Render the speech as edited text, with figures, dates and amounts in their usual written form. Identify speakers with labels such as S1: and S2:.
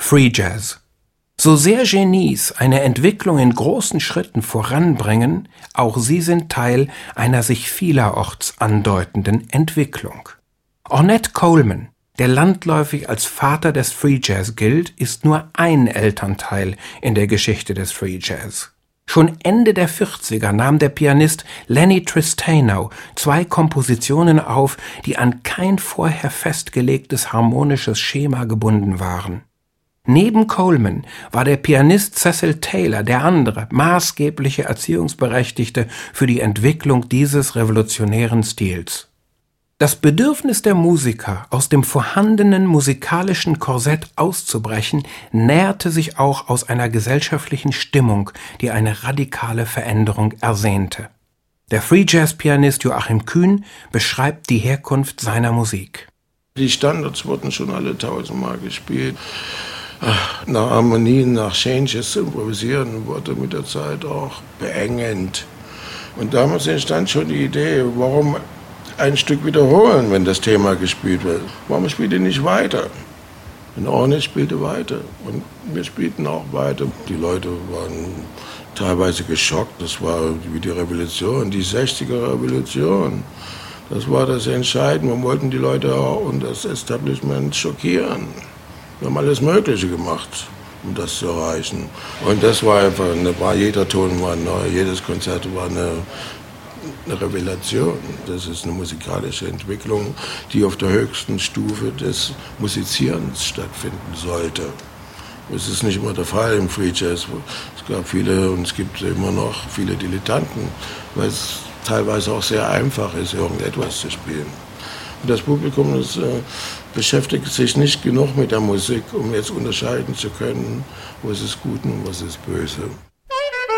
S1: Free Jazz. So sehr Genies eine Entwicklung in großen Schritten voranbringen, auch sie sind Teil einer sich vielerorts andeutenden Entwicklung. Ornette Coleman, der landläufig als Vater des Free Jazz gilt, ist nur ein Elternteil in der Geschichte des Free Jazz. Schon Ende der 40er nahm der Pianist Lenny Tristano 2 Kompositionen auf, die an kein vorher festgelegtes harmonisches Schema gebunden waren. Neben Coleman war der Pianist Cecil Taylor der andere maßgebliche Erziehungsberechtigte für die Entwicklung dieses revolutionären Stils. Das Bedürfnis der Musiker, aus dem vorhandenen musikalischen Korsett auszubrechen, nährte sich auch aus einer gesellschaftlichen Stimmung, die eine radikale Veränderung ersehnte. Der Free-Jazz-Pianist Joachim Kühn beschreibt die Herkunft seiner Musik.
S2: Die Standards wurden schon alle 1000-mal gespielt. Nach Harmonien, nach Changes zu improvisieren, wurde mit der Zeit auch beengend. Und damals entstand schon die Idee, warum ein Stück wiederholen, wenn das Thema gespielt wird. Warum spielt ihr nicht weiter? Und Ornette spielte weiter und wir spielten auch weiter. Die Leute waren teilweise geschockt. Das war wie die Revolution, die 60er-Revolution. Das war das Entscheidende. Wir wollten die Leute und das Establishment schockieren. Wir haben alles Mögliche gemacht, um das zu erreichen. Und das war einfach, jeder Ton war neu, jedes Konzert war eine Revelation. Das ist eine musikalische Entwicklung, die auf der höchsten Stufe des Musizierens stattfinden sollte. Das ist nicht immer der Fall im Free Jazz. Es gab viele und es gibt immer noch viele Dilettanten, weil es teilweise auch sehr einfach ist, irgendetwas zu spielen. Und das Publikum beschäftigt sich nicht genug mit der Musik, um jetzt unterscheiden zu können, was ist gut und was ist böse.